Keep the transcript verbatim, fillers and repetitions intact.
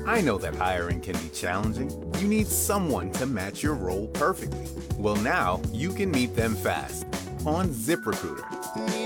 I know that hiring can be challenging. You need someone to match your role perfectly. Well, now you can meet them fast on ZipRecruiter.